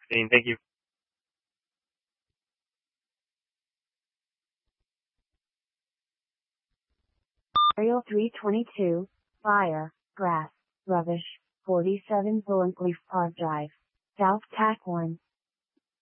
Thank you. Aerial 322, fire, grass, rubbish, 47 Bullock Leaf Park Drive, South Tack 1.